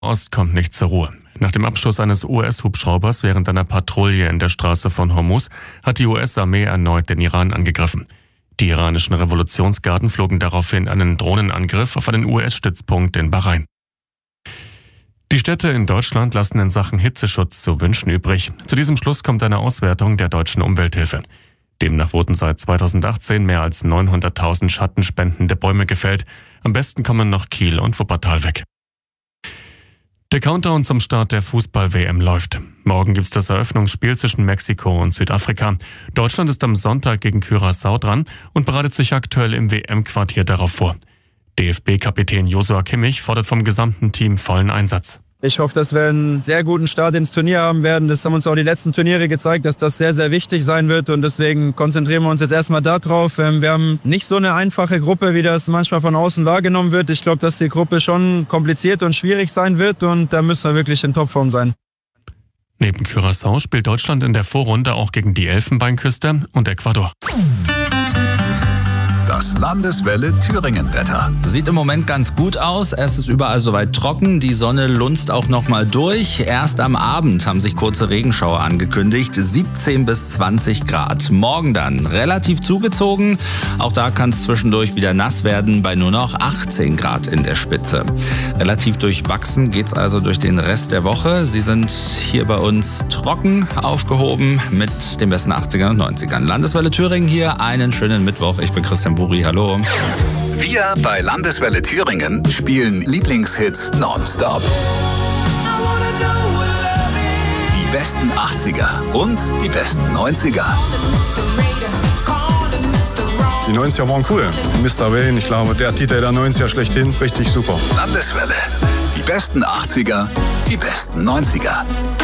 Ost kommt nicht zur Ruhe. Nach dem Abschuss eines US-Hubschraubers während einer Patrouille in der Straße von Hormuz hat die US-Armee erneut den Iran angegriffen. Die iranischen Revolutionsgarden flogen daraufhin einen Drohnenangriff auf einen US-Stützpunkt in Bahrain. Die Städte in Deutschland lassen in Sachen Hitzeschutz zu wünschen übrig. Zu diesem Schluss kommt eine Auswertung der Deutschen Umwelthilfe. Demnach wurden seit 2018 mehr als 900.000 schattenspendende Bäume gefällt. Am besten kommen noch Kiel und Wuppertal weg. Der Countdown zum Start der Fußball-WM läuft. Morgen gibt's das Eröffnungsspiel zwischen Mexiko und Südafrika. Deutschland ist am Sonntag gegen Curaçao dran und bereitet sich aktuell im WM-Quartier darauf vor. DFB-Kapitän Joshua Kimmich fordert vom gesamten Team vollen Einsatz. Ich hoffe, dass wir einen sehr guten Start ins Turnier haben werden. Das haben uns auch die letzten Turniere gezeigt, dass das sehr, sehr wichtig sein wird. Und deswegen konzentrieren wir uns jetzt erstmal darauf. Wir haben nicht so eine einfache Gruppe, wie das manchmal von außen wahrgenommen wird. Ich glaube, dass die Gruppe schon kompliziert und schwierig sein wird. Und da müssen wir wirklich in Topform sein. Neben Curaçao spielt Deutschland in der Vorrunde auch gegen die Elfenbeinküste und Ecuador. Das Landeswelle Thüringen-Wetter. Sieht im Moment ganz gut aus. Es ist überall soweit trocken. Die Sonne lunzt auch noch mal durch. Erst am Abend haben sich kurze Regenschauer angekündigt. 17 bis 20 Grad. Morgen dann relativ zugezogen. Auch da kann es zwischendurch wieder nass werden bei nur noch 18 Grad in der Spitze. Relativ durchwachsen geht es also durch den Rest der Woche. Sie sind hier bei uns trocken aufgehoben mit den besten 80ern und 90ern. Landeswelle Thüringen hier. Einen schönen Mittwoch. Ich bin Christian Buri. Hallo. Wir bei Landeswelle Thüringen spielen Lieblingshits nonstop. Die besten 80er und die besten 90er. Die 90er waren cool. Mr. Wayne, ich glaube, der Titel der 90er schlechthin, richtig super. Landeswelle. Die besten 80er, die besten 90er.